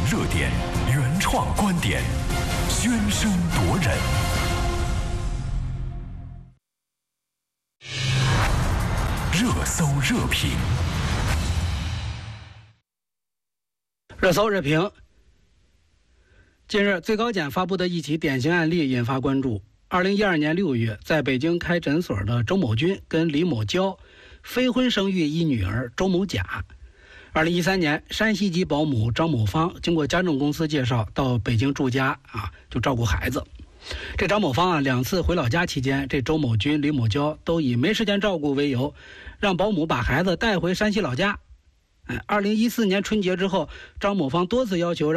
热点，原创观点，喧声夺人。热搜热评。 热搜热评。近日，最高检发布的一起典型案例引发关注。2012年6月，在北京开诊所的周某军跟李某娇非婚生育一女儿周某甲。2013年，山西籍保姆张某芳经过家政公司介绍到北京住家就照顾孩子。这张某芳2次回老家期间，这周某军、李某娇都以没时间照顾为由，让保姆把孩子带回山西老家。2014年春节之后，张某芳多次要求